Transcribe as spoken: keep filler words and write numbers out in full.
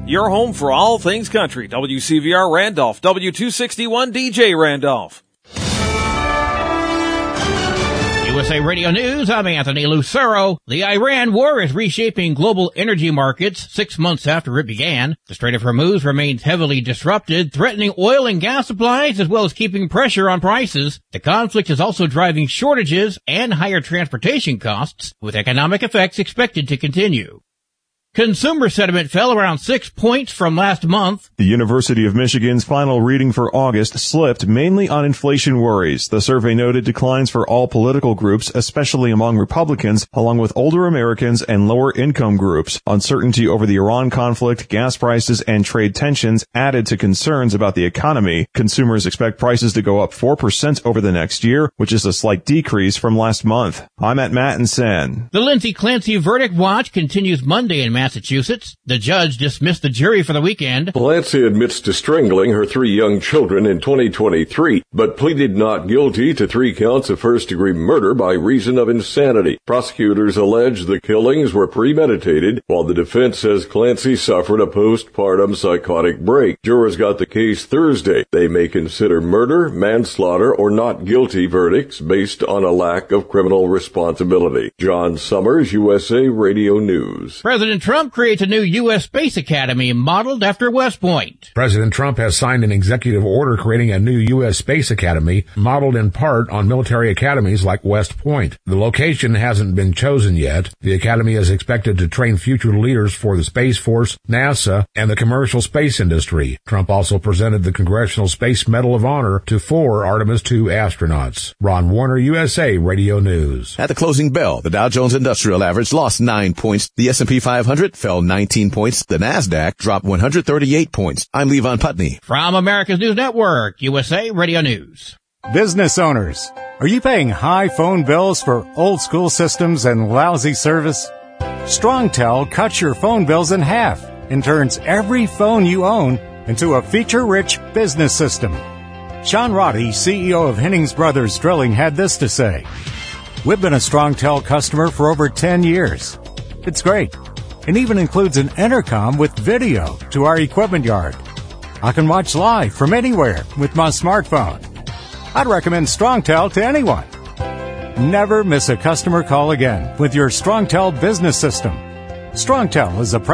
your home for all things country. W C V R Randolph, W two sixty-one D J Randolph. U S A Radio News, I'm Anthony Lucero. The Iran war is reshaping global energy markets six months after it began. The Strait of Hormuz remains heavily disrupted, threatening oil and gas supplies as well as keeping pressure on prices. The conflict is also driving shortages and higher transportation costs, with economic effects expected to continue. Consumer sentiment fell around six points from last month. The University of Michigan's final reading for August slipped mainly on inflation worries. The survey noted declines for all political groups, especially among Republicans, along with older Americans and lower income groups. Uncertainty over the Iran conflict, gas prices, and trade tensions added to concerns about the economy. Consumers expect prices to go up four percent over the next year, which is a slight decrease from last month. I'm at Mattinson. The Lindsay Clancy verdict watch continues Monday in Massachusetts. Massachusetts. The judge dismissed the jury for the weekend. Clancy admits to strangling her three young children in twenty twenty-three, but pleaded not guilty to three counts of first-degree murder by reason of insanity. Prosecutors allege the killings were premeditated, while the defense says Clancy suffered a postpartum psychotic break. Jurors got the case Thursday. They may consider murder, manslaughter, or not guilty verdicts based on a lack of criminal responsibility. John Summers, U S A Radio News. President Trump creates a new U S Space Academy modeled after West Point. President Trump has signed an executive order creating a new U S Space Academy modeled in part on military academies like West Point. The location hasn't been chosen yet. The academy is expected to train future leaders for the Space Force, NASA, and the commercial space industry. Trump also presented the Congressional Space Medal of Honor to four Artemis two astronauts. Ron Warner, U S A Radio News. At the closing bell, the Dow Jones Industrial Average lost nine points. The S and P five hundred fell nineteen points. The NASDAQ dropped one hundred thirty-eight points. I'm Levon Putney. From America's News Network, U S A Radio News. Business owners, are you paying high phone bills for old school systems and lousy service? StrongTel cuts your phone bills in half and turns every phone you own into a feature-rich business system. Sean Roddy, C E O of Hennings Brothers Drilling, had this to say. We've been a StrongTel customer for over ten years. It's great. It even includes an intercom with video to our equipment yard. I can watch live from anywhere with my smartphone. I'd recommend StrongTel to anyone. Never miss a customer call again with your StrongTel business system. StrongTel is a